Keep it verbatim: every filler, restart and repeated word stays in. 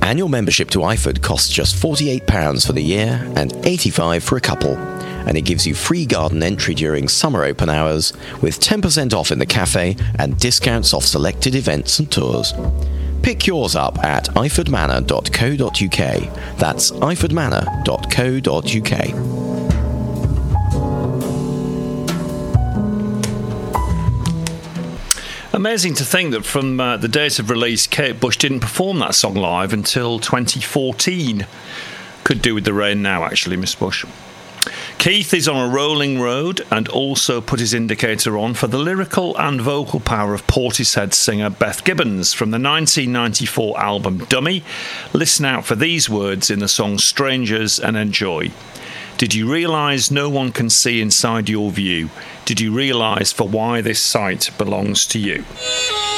Annual membership to I F O D costs just forty-eight pounds for the year and eighty-five pounds for a couple, and it gives you free garden entry during summer open hours with ten percent off in the cafe and discounts off selected events and tours. Pick yours up at iford manor dot co dot uk. That's iford manor dot co dot uk. Amazing to think that from uh, the date of release, Kate Bush didn't perform that song live until twenty fourteen. Could do with the rain now, actually, Miss Bush. Keith is on a rolling road and also put his indicator on for the lyrical and vocal power of Portishead singer Beth Gibbons from the nineteen ninety-four album Dummy. Listen out for these words in the song Strangers and enjoy. Did you realise no one can see inside your view? Did you realise for why this sight belongs to you?